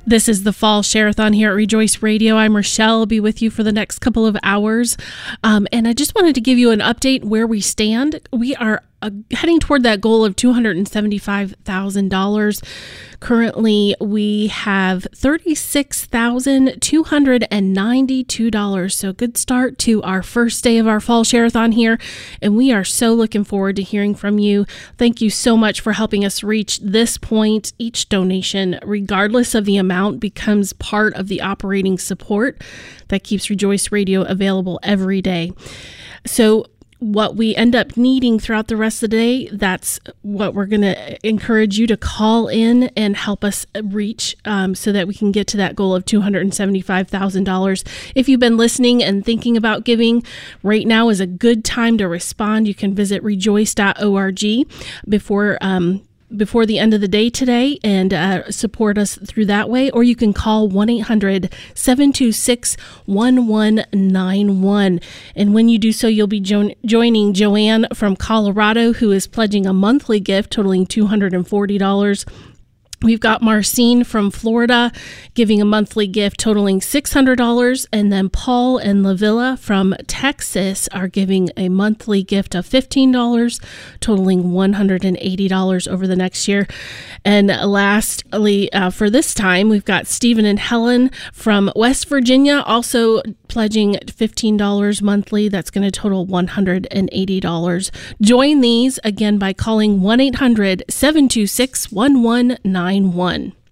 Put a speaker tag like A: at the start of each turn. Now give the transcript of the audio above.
A: This is the Fall Share-a-thon here at Rejoice Radio. I'm Rochelle. I'll be with you for the next couple of hours. And I just wanted to give you an update where we stand. We are heading toward that goal of $275,000. Currently, we have $36,292. So good start to our first day of our Fall Share-a-thon here. And we are so looking forward to hearing from you. Thank you so much for helping us reach this point. Each donation, regardless of the amount, becomes part of the operating support that keeps Rejoice Radio available every day. So what we end up needing throughout the rest of the day, that's what we're going to encourage you to call in and help us reach so that we can get to that goal of $275,000. If you've been listening and thinking about giving, right now is a good time to respond. You can visit rejoice.org before the end of the day today and support us through that way, or you can call 1-800-726-1191. And when you do so, you'll be joining Joanne from Colorado, who is pledging a monthly gift totaling $240. We've got Marcine from Florida giving a monthly gift totaling $600. And then Paul and Lavilla from Texas are giving a monthly gift of $15, totaling $180 over the next year. And lastly, for this time, we've got Stephen and Helen from West Virginia also pledging $15 monthly. That's going to total $180. Join these again by calling 1-800-726-1191.